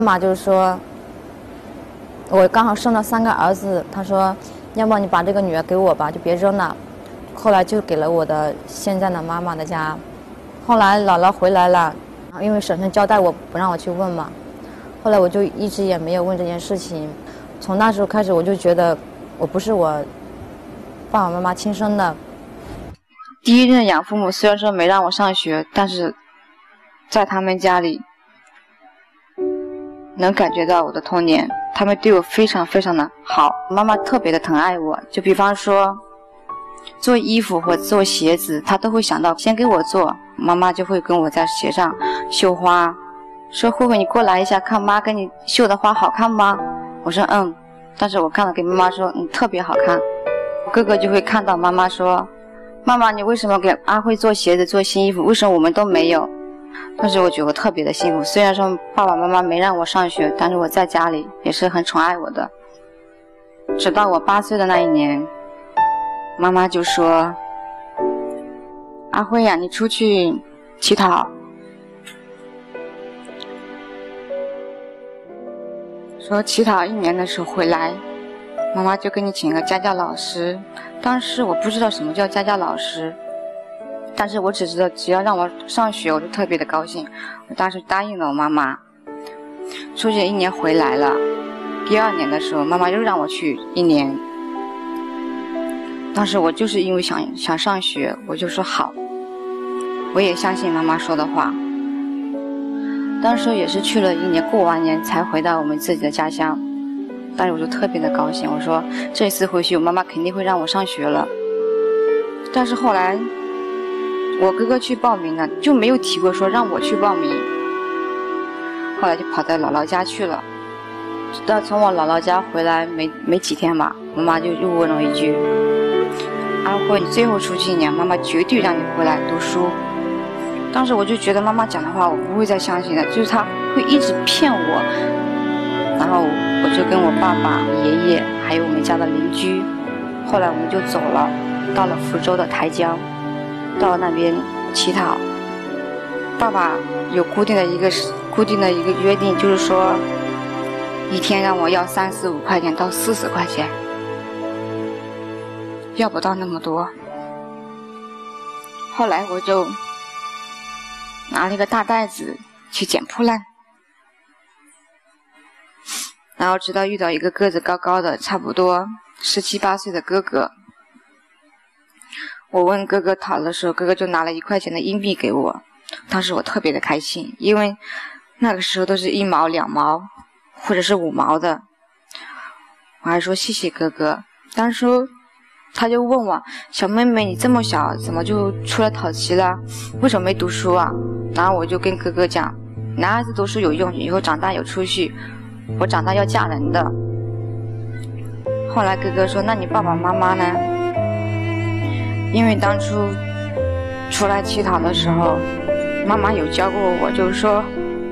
妈妈就是说，我刚好生了3个儿子，她说，要么你把这个女儿给我吧，就别扔了。后来就给了我的现在的妈妈的家。后来姥姥回来了，因为婶婶交代我不让我去问嘛，后来我就一直也没有问这件事情。从那时候开始，我就觉得我不是我爸爸妈妈亲生的。 第一任养父母虽然说没让我上学，但是在他们家里能感觉到我的童年，他们对我非常非常的好，妈妈特别的疼爱我。就比方说做衣服或做鞋子，她都会想到先给我做，妈妈就会跟我在鞋上绣花，说慧慧你过来一下，看妈给你绣的花好看吗？我说嗯，但是我看了给妈妈说你特别好看。哥哥就会看到妈妈说，妈妈你为什么给阿慧做鞋子做新衣服，为什么我们都没有？但是我觉得我特别的幸福，虽然说爸爸妈妈没让我上学，但是我在家里也是很宠爱我的。直到我8岁的那一年，妈妈就说，阿慧呀，你出去乞讨，说乞讨1年的时候回来，妈妈就给你请个家教老师。当时我不知道什么叫家教老师，但是我只知道只要让我上学我就特别的高兴。我当时答应了我妈妈。出去1年回来了，第2年的时候妈妈又让我去1年。当时我就是因为想上学，我就说好，我也相信妈妈说的话。当时也是去了1年，过完年才回到我们自己的家乡。但是我就特别的高兴，我说这次回去我妈妈肯定会让我上学了。但是后来我哥哥去报名了，就没有提过说让我去报名，后来就跑到姥姥家去了。直到从我姥姥家回来没几天吧，妈妈就又问了一句，阿慧你最后出去1年，妈妈绝对让你回来读书。当时我就觉得妈妈讲的话我不会再相信了，就是她会一直骗我。然后我就跟我爸爸、爷爷还有我们家的邻居，后来我们就走了，到了福州的台江，到那边乞讨。爸爸有固定的一个约定，就是说一天让我要35块钱到40块钱，要不到那么多。后来我就拿了一个大袋子去捡破烂，然后直到遇到一个个子高高的差不多17、18岁的哥哥。我问哥哥讨的时候，哥哥就拿了1块钱的硬币给我。当时我特别的开心，因为那个时候都是1毛、2毛或者是5毛的。我还说谢谢哥哥。当时他就问我，小妹妹你这么小怎么就出来讨旗了，为什么没读书啊？然后我就跟哥哥讲，男孩子读书有用，以后长大有出息，我长大要嫁人的。后来哥哥说，那你爸爸妈妈呢？因为当初出来乞讨的时候，妈妈有教过我，就是说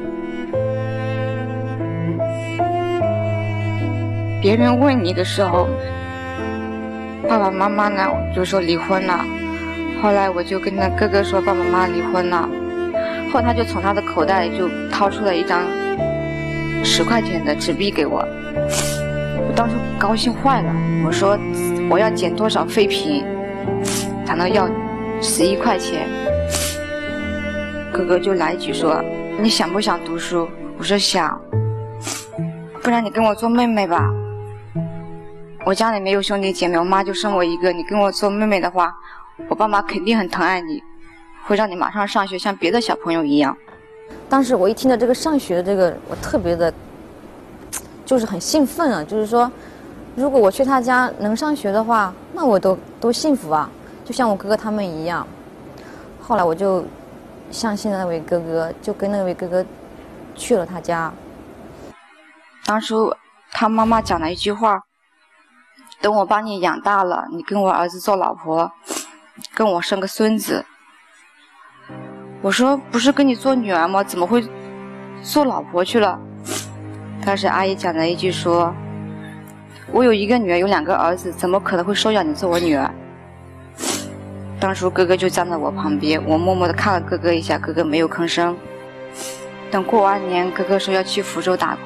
别人问你的时候，爸爸妈妈呢就说离婚了。后来我就跟那哥哥说爸爸妈妈离婚了，后来他就从他的口袋里就掏出了一张10块钱的纸币给我。我当时高兴坏了，我说我要捡多少废品才能要11块钱。哥哥就来一句说，你想不想读书？我说想。不然你跟我做妹妹吧，我家里没有兄弟姐妹，我妈就生我一个，你跟我做妹妹的话，我爸妈肯定很疼爱你，会让你马上上学，像别的小朋友一样。 当时我一听到这个上学的这个，我特别的就是很兴奋啊，就是说如果我去他家能上学的话，那我都幸福啊，就像我哥哥他们一样。后来我就相信了那位哥哥，就跟那位哥哥去了他家。 当时他妈妈讲了一句话，等我把你养大了，你跟我儿子做老婆，跟我生个孙子。我说不是跟你做女儿吗？怎么会做老婆去了？当时阿姨讲了一句说，我有1个女儿，有2个儿子，怎么可能会收养你做我女儿？当时哥哥就站在我旁边，我默默地看了哥哥一下，哥哥没有吭声。等过完年，哥哥说要去福州打工，